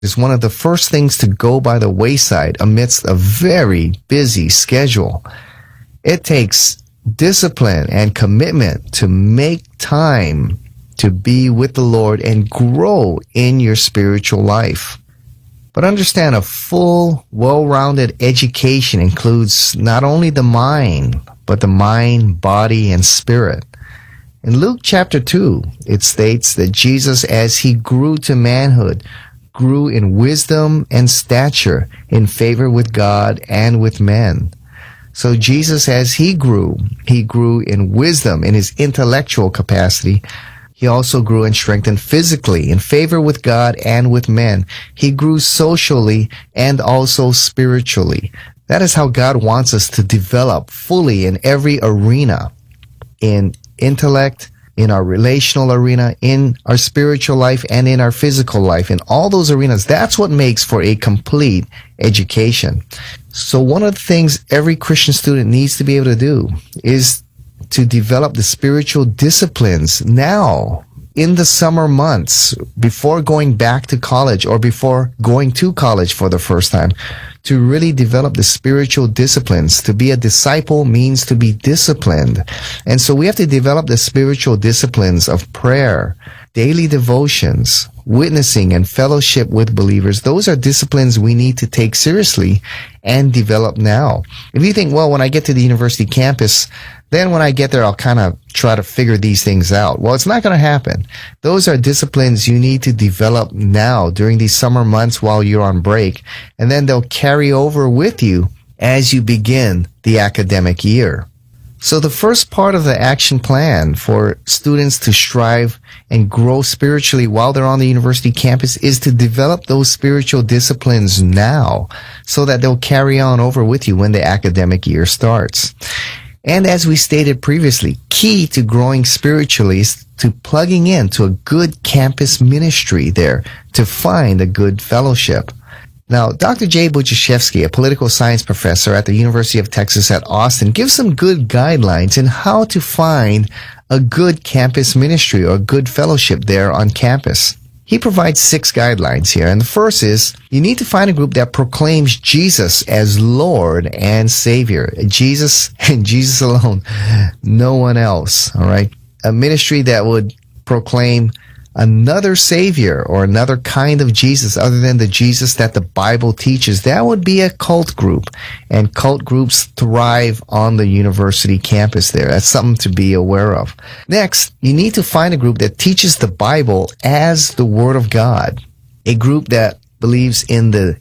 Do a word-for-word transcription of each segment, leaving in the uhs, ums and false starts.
is one of the first things to go by the wayside amidst a very busy schedule. It takes discipline and commitment to make time to be with the Lord and grow in your spiritual life. But understand, a full, well-rounded education includes not only the mind, but the mind, body, and spirit. In Luke chapter two, it states that Jesus, as he grew to manhood, grew in wisdom and stature, in favor with God and with men. So Jesus, as he grew, he grew in wisdom, in his intellectual capacity. He also grew and strengthened physically, in favor with God and with men. He grew socially and also spiritually. That is how God wants us to develop fully in every arena, in intellect, in our relational arena, in our spiritual life, and in our physical life. In all those arenas, that's what makes for a complete education. So one of the things every Christian student needs to be able to do is to develop the spiritual disciplines now, in the summer months, before going back to college or before going to college for the first time, to really develop the spiritual disciplines. To be a disciple means to be disciplined. And so we have to develop the spiritual disciplines of prayer, daily devotions, witnessing, and fellowship with believers. Those are disciplines we need to take seriously and develop now. If you think, well, when I get to the university campus, then when I get there, I'll kind of try to figure these things out. Well, it's not going to happen. Those are disciplines you need to develop now during these summer months while you're on break, and then they'll carry over with you as you begin the academic year. So the first part of the action plan for students to strive and grow spiritually while they're on the university campus is to develop those spiritual disciplines now so that they'll carry on over with you when the academic year starts. And as we stated previously, key to growing spiritually is to plugging into a good campus ministry there to find a good fellowship. Now, Doctor Jay Budziszewski, a political science professor at the University of Texas at Austin, gives some good guidelines in how to find a good campus ministry or good fellowship there on campus. He provides six guidelines here, and the first is you need to find a group that proclaims Jesus as Lord and Savior. Jesus and Jesus alone, no one else, all right? A ministry that would proclaim another Savior or another kind of Jesus other than the Jesus that the Bible teaches, that would be a cult group. And cult groups thrive on the university campus there. That's something to be aware of. Next, you need to find a group that teaches the Bible as the Word of God. A group that believes in the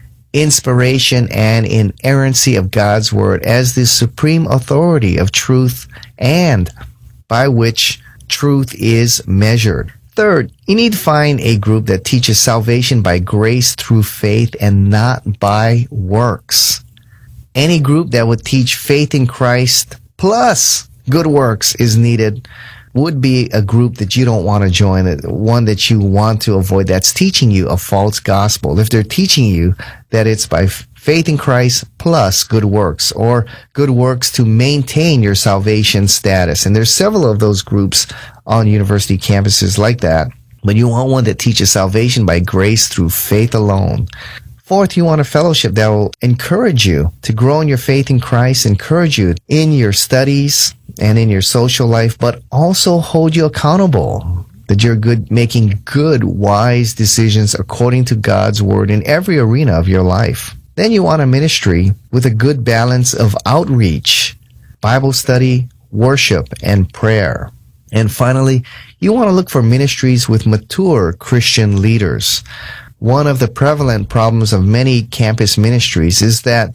inspiration and inerrancy of God's Word as the supreme authority of truth and by which truth is measured. Third, you need to find a group that teaches salvation by grace through faith and not by works. Any group that would teach faith in Christ plus good works is needed would be a group that you don't want to join, one that you want to avoid, that's teaching you a false gospel. If they're teaching you that it's by faith in Christ plus good works, or good works to maintain your salvation status. And there's several of those groups on university campuses like that. But you want one that teaches salvation by grace through faith alone. Fourth, you want a fellowship that will encourage you to grow in your faith in Christ, encourage you in your studies and in your social life, but also hold you accountable, that you're good, making good, wise decisions according to God's Word in every arena of your life. Then you want a ministry with a good balance of outreach, Bible study, worship, and prayer. And finally, you want to look for ministries with mature Christian leaders. One of the prevalent problems of many campus ministries is that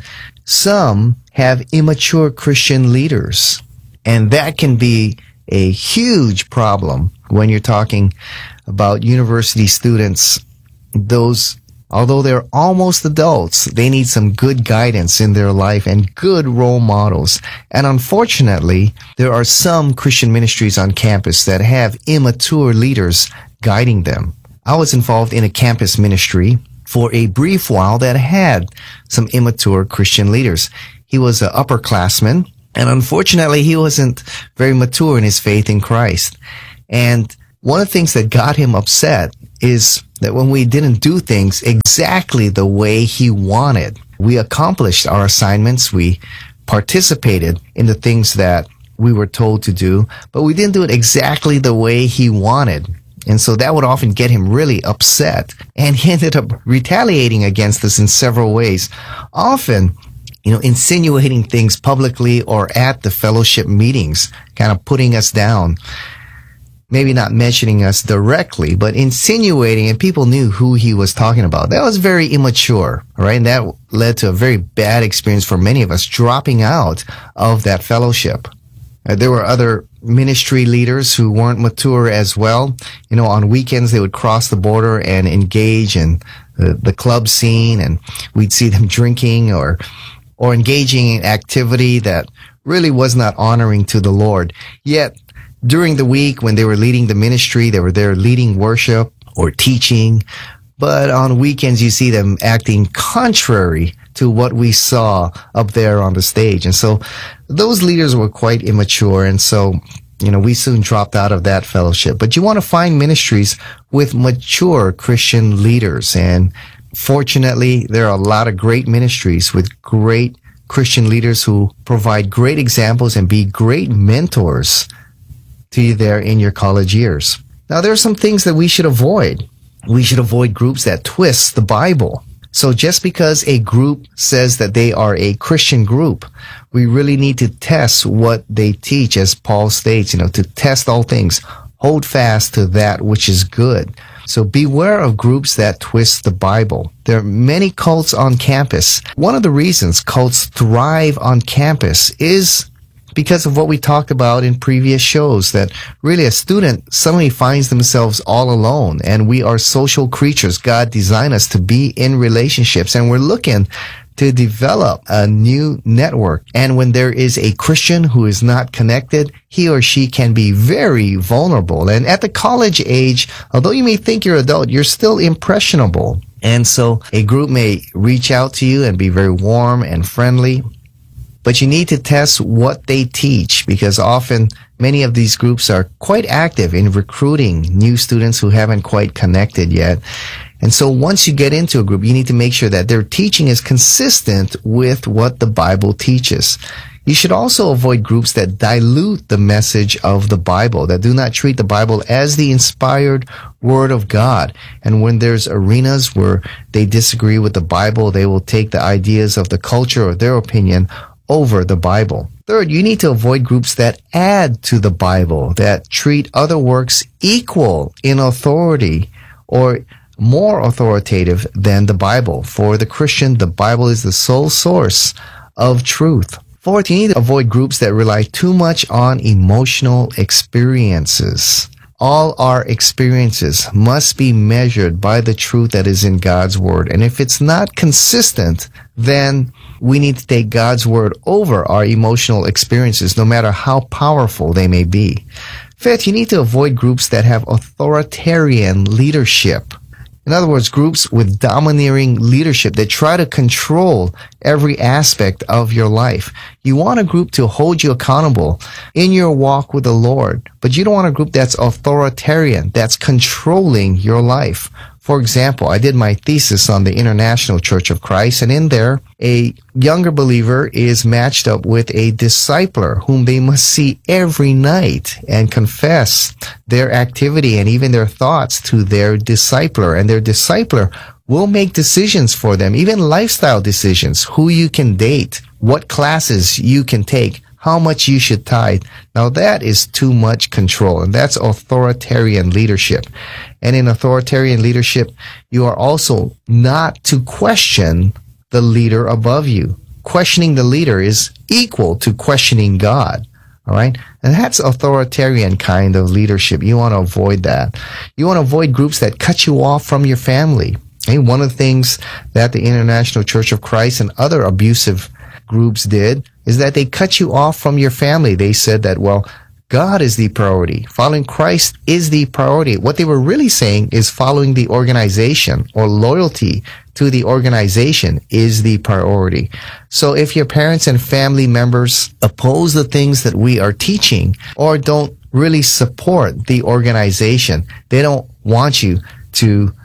some have immature Christian leaders. And that can be a huge problem when you're talking about university students. Those, although they're almost adults, they need some good guidance in their life and good role models. And unfortunately, there are some Christian ministries on campus that have immature leaders guiding them. I was involved in a campus ministry for a brief while that had some immature Christian leaders. He was an upperclassman, and unfortunately, he wasn't very mature in his faith in Christ. And one of the things that got him upset is that when we didn't do things exactly the way he wanted, we accomplished our assignments, we participated in the things that we were told to do, but we didn't do it exactly the way he wanted. And so that would often get him really upset. And he ended up retaliating against us in several ways. Often, you know, insinuating things publicly or at the fellowship meetings, kind of putting us down. Maybe not mentioning us directly, but insinuating, and people knew who he was talking about. That was very immature, right? And that led to a very bad experience for many of us, dropping out of that fellowship. Uh, there were other ministry leaders who weren't mature as well. You know, on weekends they would cross the border and engage in the, the club scene, and we'd see them drinking or or engaging in activity that really was not honoring to the Lord. Yet, during the week when they were leading the ministry, they were there leading worship or teaching. But on weekends, you see them acting contrary to what we saw up there on the stage. And so those leaders were quite immature. And so, you know, we soon dropped out of that fellowship. But you want to find ministries with mature Christian leaders. And fortunately, there are a lot of great ministries with great Christian leaders who provide great examples and be great mentors to you there in your college years. Now, there are some things that we should avoid. We should avoid groups that twist the Bible. So just because a group says that they are a Christian group, we really need to test what they teach, as Paul states, you know, to test all things. Hold fast to that which is good. So beware of groups that twist the Bible. There are many cults on campus. One of the reasons cults thrive on campus is because of what we talked about in previous shows, that really a student suddenly finds themselves all alone, and we are social creatures. God designed us to be in relationships, and we're looking to develop a new network. And when there is a Christian who is not connected, he or she can be very vulnerable. And at the college age, although you may think you're adult, you're still impressionable. And so a group may reach out to you and be very warm and friendly, but you need to test what they teach, because often many of these groups are quite active in recruiting new students who haven't quite connected yet. And so once you get into a group, you need to make sure that their teaching is consistent with what the Bible teaches. You should also avoid groups that dilute the message of the Bible, that do not treat the Bible as the inspired Word of God. And when there's arenas where they disagree with the Bible, they will take the ideas of the culture or their opinion over the Bible. Third, you need to avoid groups that add to the Bible, that treat other works equal in authority or more authoritative than the Bible. For the Christian, the Bible is the sole source of truth. Fourth, you need to avoid groups that rely too much on emotional experiences. All our experiences must be measured by the truth that is in God's Word. And if it's not consistent, then we need to take God's Word over our emotional experiences, no matter how powerful they may be. Fifth, you need to avoid groups that have authoritarian leadership. In other words, groups with domineering leadership that try to control every aspect of your life. You want a group to hold you accountable in your walk with the Lord, but you don't want a group that's authoritarian, that's controlling your life. For example, I did my thesis on the International Church of Christ, and in there, a younger believer is matched up with a discipler whom they must see every night and confess their activity and even their thoughts to their discipler. And their discipler will make decisions for them, even lifestyle decisions, who you can date, what classes you can take, how much you should tithe. Now that is too much control, and that's authoritarian leadership. And in authoritarian leadership, you are also not to question the leader above you. Questioning the leader is equal to questioning God. All right? And that's authoritarian kind of leadership. You want to avoid that. You want to avoid groups that cut you off from your family. Okay? One of the things that the International Church of Christ and other abusive groups did is that they cut you off from your family. They said that, well, God is the priority. Following Christ is the priority. What they were really saying is following the organization or loyalty to the organization is the priority. So if your parents and family members oppose the things that we are teaching or don't really support the organization, they don't want you to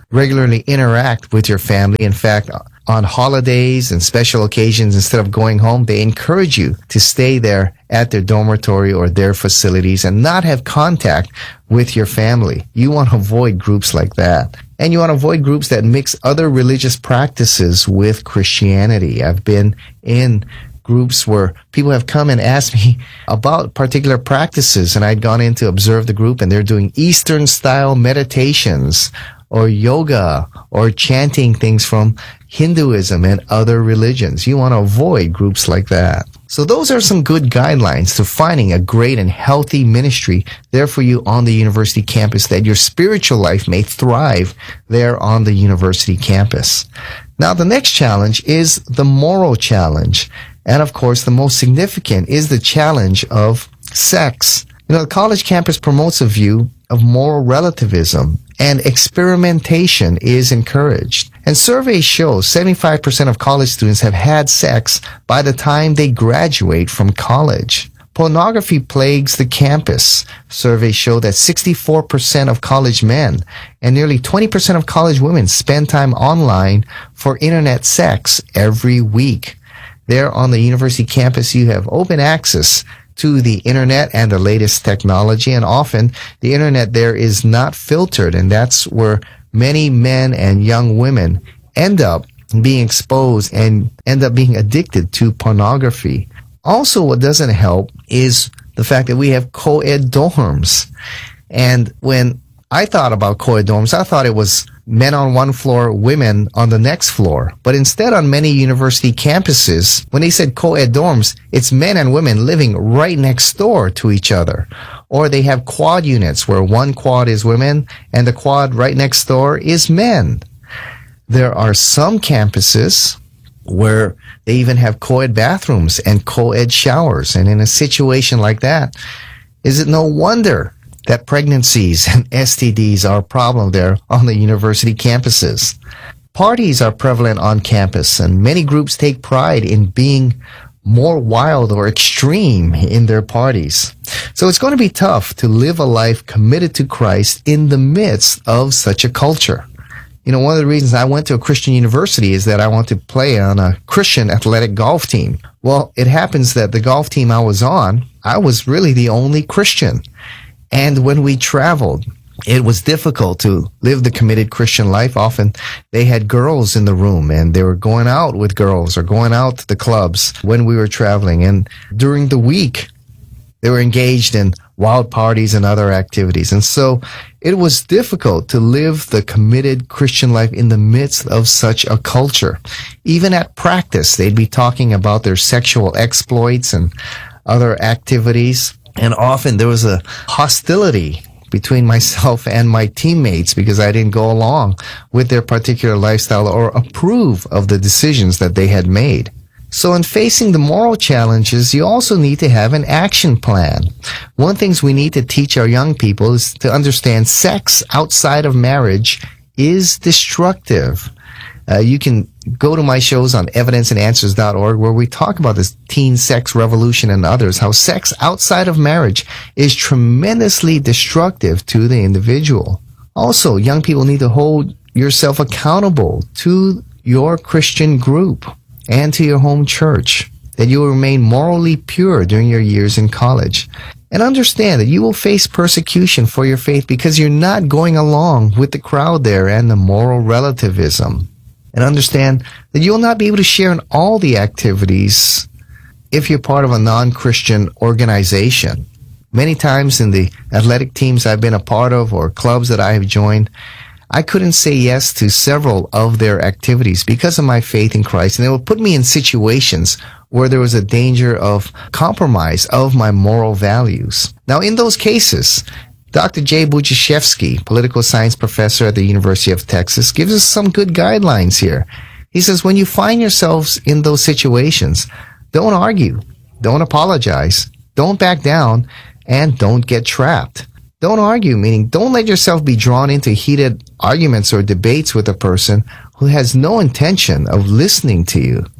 regularly interact with your family. In fact, on holidays and special occasions, instead of going home, they encourage you to stay there at their dormitory or their facilities and not have contact with your family. You want to avoid groups like that. And you want to avoid groups that mix other religious practices with Christianity. I've been in groups where people have come and asked me about particular practices, and I'd gone in to observe the group, and they're doing Eastern-style meditations or yoga or chanting things from Hinduism and other religions. You want to avoid groups like that. So those are some good guidelines to finding a great and healthy ministry there for you on the university campus, that your spiritual life may thrive there on the university campus. Now, the next challenge is the moral challenge. And of course, the most significant is the challenge of sex. You know, the college campus promotes a view of moral relativism, and experimentation is encouraged. And surveys show seventy-five percent of college students have had sex by the time they graduate from college. Pornography plagues the campus. Surveys show that sixty-four percent of college men and nearly twenty percent of college women spend time online for internet sex every week. There on the university campus, you have open access to the internet and the latest technology, and often the internet there is not filtered, and that's where many men and young women end up being exposed and end up being addicted to pornography. Also, what doesn't help is the fact that we have co-ed dorms. And when I thought about co-ed dorms, I thought it was men on one floor, women on the next floor. But instead, on many university campuses, when they said co-ed dorms, it's men and women living right next door to each other. Or they have quad units where one quad is women and the quad right next door is men. There are some campuses where they even have co-ed bathrooms and co-ed showers. And in a situation like that, is it no wonder that pregnancies and S T Ds are a problem there on the university campuses? Parties are prevalent on campus, and many groups take pride in being more wild or extreme in their parties. So it's going to be tough to live a life committed to Christ in the midst of such a culture. You know, one of the reasons I went to a Christian university is that I want to play on a Christian athletic golf team. Well, it happens that the golf team I was on, I was really the only Christian. And when we traveled, it was difficult to live the committed Christian life. Often they had girls in the room, and they were going out with girls or going out to the clubs when we were traveling. And during the week, they were engaged in wild parties and other activities. And so it was difficult to live the committed Christian life in the midst of such a culture. Even at practice, they'd be talking about their sexual exploits and other activities. And often there was a hostility between myself and my teammates because I didn't go along with their particular lifestyle or approve of the decisions that they had made. So in facing the moral challenges, you also need to have an action plan. One of the things we need to teach our young people is to understand sex outside of marriage is destructive. Uh, you can go to my shows on evidence and answers dot org where we talk about this teen sex revolution and others, how sex outside of marriage is tremendously destructive to the individual. Also, young people need to hold yourself accountable to your Christian group and to your home church, that you will remain morally pure during your years in college. And understand that you will face persecution for your faith because you're not going along with the crowd there and the moral relativism. And understand that you will not be able to share in all the activities if you're part of a non-Christian organization. Many times in the athletic teams I've been a part of or clubs that I have joined, I couldn't say yes to several of their activities because of my faith in Christ. And it would put me in situations where there was a danger of compromise of my moral values. Now, in those cases, Doctor Jay Budziszewski, political science professor at the University of Texas, gives us some good guidelines here. He says, when you find yourselves in those situations, don't argue, don't apologize, don't back down, and don't get trapped. Don't argue, meaning don't let yourself be drawn into heated arguments or debates with a person who has no intention of listening to you.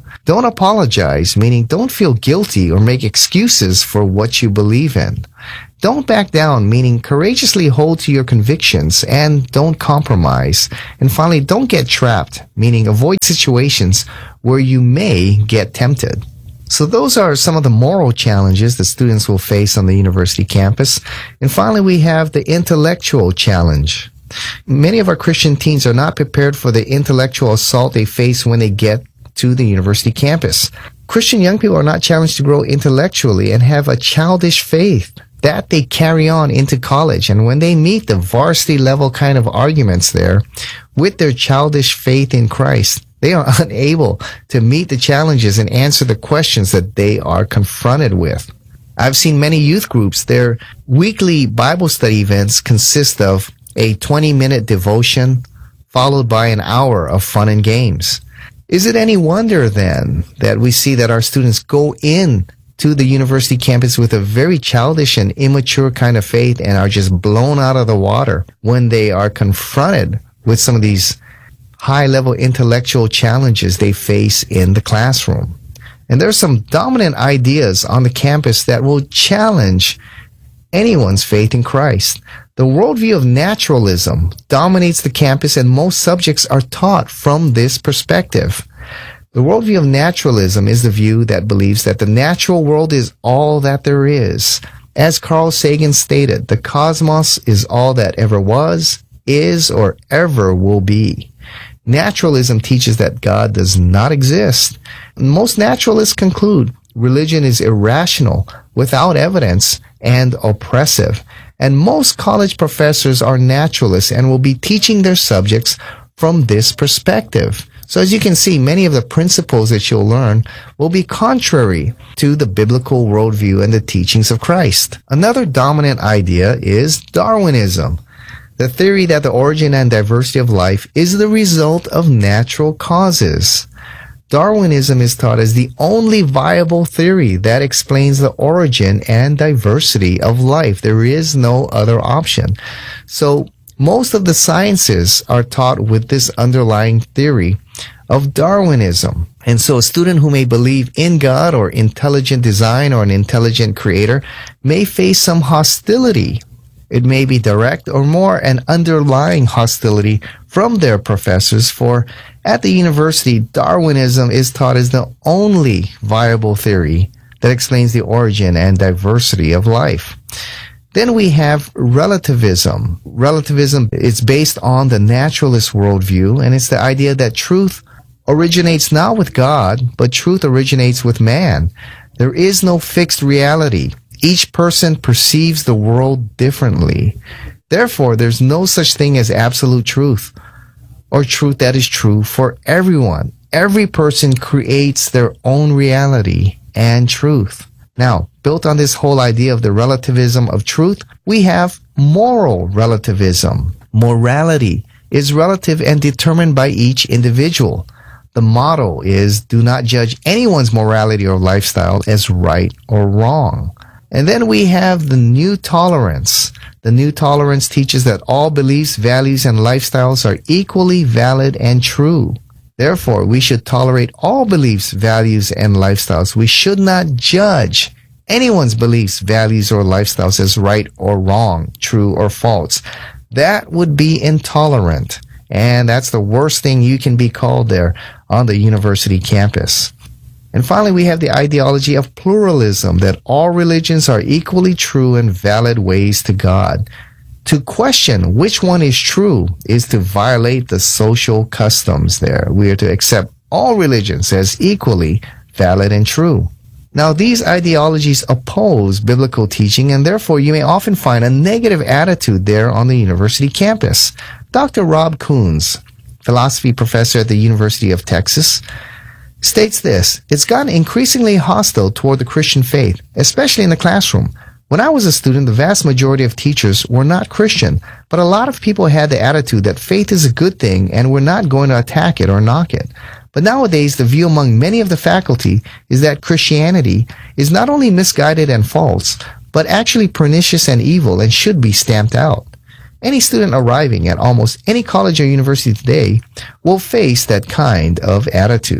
Don't apologize, meaning don't feel guilty or make excuses for what you believe in. Don't back down, meaning courageously hold to your convictions and don't compromise. And finally, don't get trapped, meaning avoid situations where you may get tempted. So those are some of the moral challenges that students will face on the university campus. And finally, we have the intellectual challenge. Many of our Christian teens are not prepared for the intellectual assault they face when they get to the university campus. Christian young people are not challenged to grow intellectually and have a childish faith that they carry on into college. And when they meet the varsity level kind of arguments there with their childish faith in Christ, they are unable to meet the challenges and answer the questions that they are confronted with. I've seen many youth groups, their weekly Bible study events consist of a twenty-minute devotion followed by an hour of fun and games. Is it any wonder then that we see that our students go in to the university campus with a very childish and immature kind of faith and are just blown out of the water when they are confronted with some of these high-level intellectual challenges they face in the classroom? And there are some dominant ideas on the campus that will challenge anyone's faith in Christ. The worldview of naturalism dominates the campus, and most subjects are taught from this perspective. The worldview of naturalism is the view that believes that the natural world is all that there is. As Carl Sagan stated, the cosmos is all that ever was, is, or ever will be. Naturalism teaches that God does not exist. Most naturalists conclude religion is irrational, without evidence, and oppressive. And most college professors are naturalists and will be teaching their subjects from this perspective. So as you can see, many of the principles that you'll learn will be contrary to the biblical worldview and the teachings of Christ. Another dominant idea is Darwinism, the theory that the origin and diversity of life is the result of natural causes. Darwinism is taught as the only viable theory that explains the origin and diversity of life. There is no other option. So most of the sciences are taught with this underlying theory of Darwinism. And so a student who may believe in God or intelligent design or an intelligent creator may face some hostility. It may be direct or more an underlying hostility from their professors, for at the university, Darwinism is taught as the only viable theory that explains the origin and diversity of life. Then we have relativism. Relativism is based on the naturalist worldview, and it's the idea that truth originates not with God, but truth originates with man. There is no fixed reality. Each person perceives the world differently. Therefore, there's no such thing as absolute truth or truth that is true for everyone. Every person creates their own reality and truth. Now, built on this whole idea of the relativism of truth, we have moral relativism. Morality is relative and determined by each individual. The motto is, do not judge anyone's morality or lifestyle as right or wrong. And then we have the new tolerance. The new tolerance teaches that all beliefs, values, and lifestyles are equally valid and true. Therefore, we should tolerate all beliefs, values, and lifestyles. We should not judge anyone's beliefs, values, or lifestyles as right or wrong, true or false. That would be intolerant. And that's the worst thing you can be called there on the university campus. And finally, we have the ideology of pluralism, that all religions are equally true and valid ways to God. To question which one is true is to violate the social customs there. We are to accept all religions as equally valid and true. Now, these ideologies oppose biblical teaching, and therefore you may often find a negative attitude there on the university campus. Doctor Rob Coons, philosophy professor at the University of Texas, states this: it's gotten increasingly hostile toward the Christian faith, especially in the classroom. When I was a student, the vast majority of teachers were not Christian, but a lot of people had the attitude that faith is a good thing and we're not going to attack it or knock it. But nowadays, the view among many of the faculty is that Christianity is not only misguided and false, but actually pernicious and evil and should be stamped out. Any student arriving at almost any college or university today will face that kind of attitude.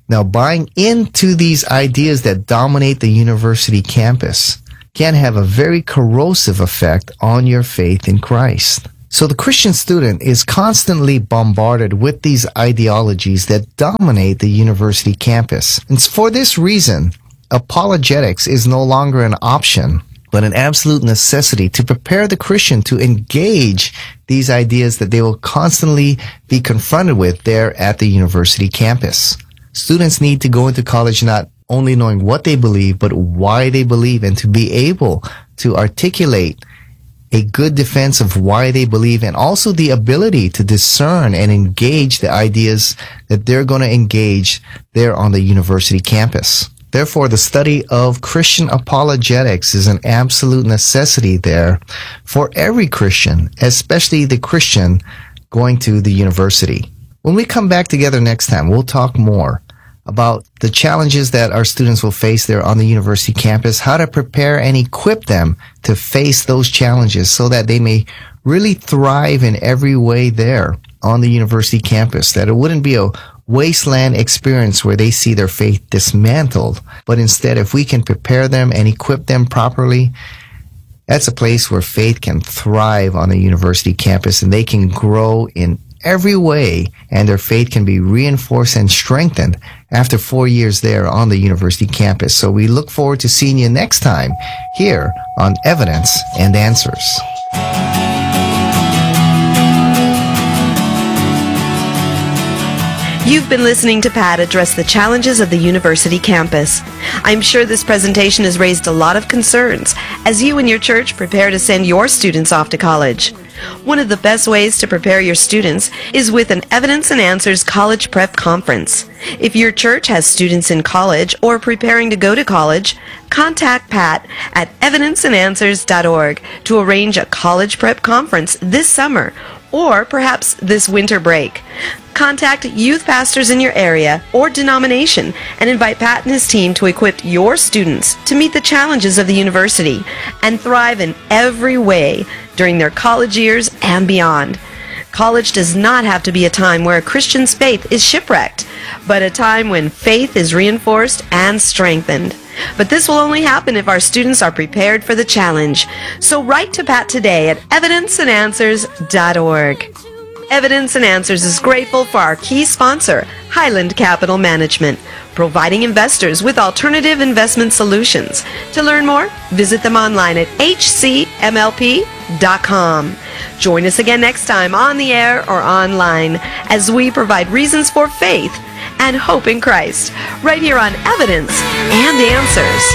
Now, buying into these ideas that dominate the university campus can have a very corrosive effect on your faith in Christ. So the Christian student is constantly bombarded with these ideologies that dominate the university campus. And for this reason, apologetics is no longer an option, but an absolute necessity to prepare the Christian to engage these ideas that they will constantly be confronted with there at the university campus. Students need to go into college not only knowing what they believe, but why they believe, and to be able to articulate a good defense of why they believe, and also the ability to discern and engage the ideas that they're going to engage there on the university campus. Therefore, the study of Christian apologetics is an absolute necessity there for every Christian, especially the Christian going to the university. When we come back together next time, we'll talk more about the challenges that our students will face there on the university campus, how to prepare and equip them to face those challenges so that they may really thrive in every way there on the university campus, that it wouldn't be a wasteland experience where they see their faith dismantled, but instead, if we can prepare them and equip them properly, that's a place where faith can thrive on the university campus, and they can grow in every way, and their faith can be reinforced and strengthened after four years there on the university campus. So we look forward to seeing you next time here on Evidence and Answers. You've been listening to Pat address the challenges of the university campus. I'm sure this presentation has raised a lot of concerns as you and your church prepare to send your students off to college. One of the best ways to prepare your students is with an Evidence and Answers College Prep Conference. If your church has students in college or preparing to go to college, contact Pat at evidence and answers dot org to arrange a college prep conference this summer or perhaps this winter break. Contact youth pastors in your area or denomination and invite Pat and his team to equip your students to meet the challenges of the university and thrive in every way during their college years and beyond. College does not have to be a time where a Christian's faith is shipwrecked, but a time when faith is reinforced and strengthened. But this will only happen if our students are prepared for the challenge. So write to Pat today at evidence and answers dot org. Evidence and Answers is grateful for our key sponsor, Highland Capital Management, providing investors with alternative investment solutions. To learn more, visit them online at h c m l p dot com. Join us again next time on the air or online as we provide reasons for faith and hope in Christ, right here on Evidence and Answers.